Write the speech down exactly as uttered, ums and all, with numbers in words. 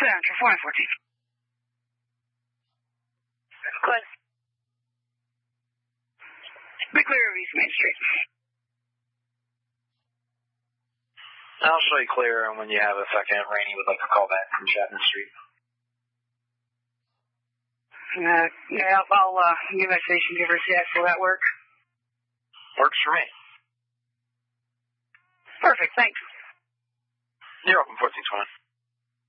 Clear on four and fourteen. Clear. Be clear of East Main Street. I'll show you clear, and when you have a second, Rainey would like to call back from Chapman Street. Uh, yeah, I'll uh, give my station, give her a C X. Will that work? Works for me. Perfect, thanks. You're welcome, fourteen twenty.